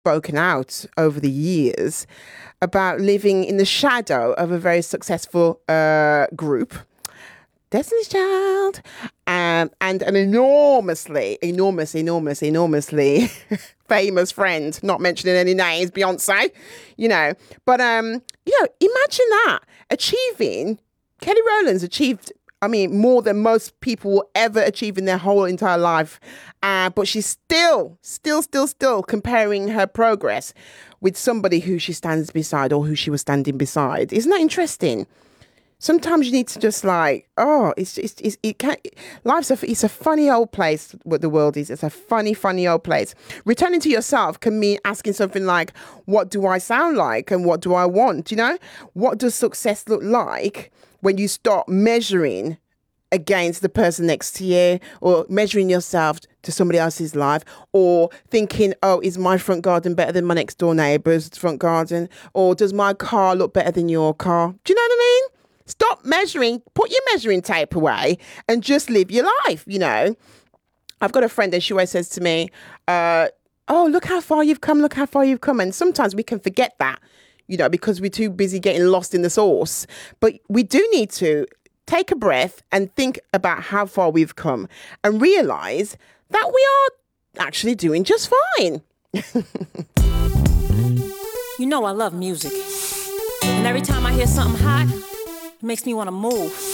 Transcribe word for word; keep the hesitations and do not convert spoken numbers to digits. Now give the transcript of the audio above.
spoken out over the years about living in the shadow of a very successful uh, group, Destiny's Child, um, and an enormously, enormous, enormous, enormously famous friend, not mentioning any names, Beyonce, you know. But, um, you know, imagine that, achieving, Kelly Rowland's achieved, I mean, more than most people will ever achieve in their whole entire life. Uh, but she's still, still, still, still comparing her progress with somebody who she stands beside or who she was standing beside. Isn't that interesting? Sometimes you need to just like, oh, it's it's, it's it can't. Life's a it's a funny old place. What the world is, it's a funny, funny old place. Returning to yourself can mean asking something like, "What do I sound like, and what do I want?" You know, what does success look like when you start measuring against the person next to you, or measuring yourself to somebody else's life, or thinking, oh, is my front garden better than my next door neighbour's front garden, or does my car look better than your car? Do you know what I mean? Stop measuring, put your measuring tape away and just live your life, you know. I've got a friend and she always says to me, uh, oh, look how far you've come, look how far you've come. And sometimes we can forget that, you know, because we're too busy getting lost in the sauce. But we do need to take a breath and think about how far we've come and realise that we are actually doing just fine. You know I love music. And every time I hear something hot, it makes me want to move.